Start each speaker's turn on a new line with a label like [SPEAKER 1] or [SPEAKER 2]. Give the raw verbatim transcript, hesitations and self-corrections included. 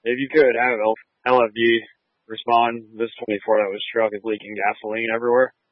[SPEAKER 1] If you could have L- LFD respond, this twenty-four that was struck is leaking gasoline everywhere.